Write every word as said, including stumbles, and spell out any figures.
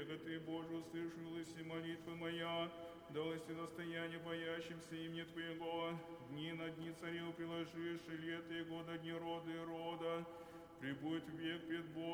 Его Ты, Боже, услышалась и молитва моя, далось и достояние боящимся имени Твоего, дни на дни царил приложишь, и лето и года дни рода и рода, прибудь век пред Богом.